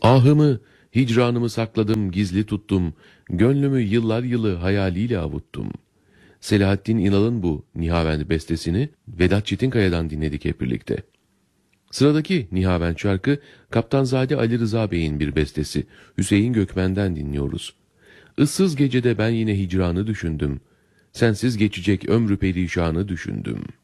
Ahımı, hicranımı sakladım, gizli tuttum, gönlümü yıllar yılı hayaliyle avuttum. Selahattin İnal'ın bu Nihavend bestesini Vedat Çetinkaya'dan dinledik hep birlikte. Sıradaki Nihavend şarkı Kaptanzade Ali Rıza Bey'in bir bestesi. Hüseyin Gökmen'den dinliyoruz. Issız gecede ben yine hicranı düşündüm. Sensiz geçecek ömrü perişanı düşündüm.